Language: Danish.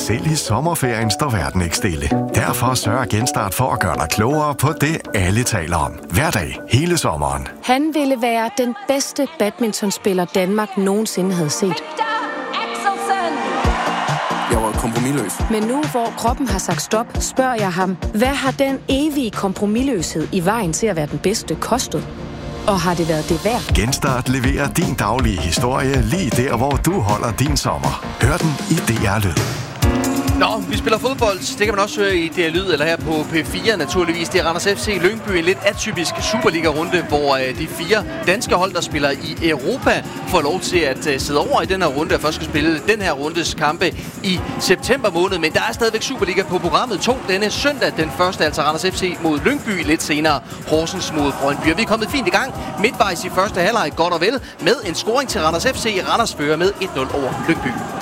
selv i sommerferien står verden ikke stille. Derfor sørger Genstart for at gøre dig klogere på det, alle taler om. Hver dag, hele sommeren. Han ville være den bedste badmintonspiller, Danmark nogensinde havde set. Jeg var kompromisløs. Men nu, hvor kroppen har sagt stop, spørger jeg ham, hvad har den evige kompromisløshed i vejen til at være den bedste kostet? Og har det været det værd? Genstart leverer din daglige historie lige der, hvor du holder din sommer. Hør den i DR Lyd. Nå, vi spiller fodbold. Det kan man også høre i DR Lyd, eller her på P4 naturligvis. Det er Randers FC Lyngby, en lidt atypisk Superliga-runde, hvor de 4 danske hold, der spiller i Europa, får lov til at sidde over i den her runde, og først skal spille den her rundes kampe i september måned. Men der er stadigvæk Superliga på programmet 2 denne søndag. Den første, altså Randers FC mod Lyngby, lidt senere Horsens mod Brøndby. Og vi er kommet fint i gang midtvejs i første halvleg, godt og vel, med en scoring til Randers FC. Randers fører med 1-0 over Lyngby.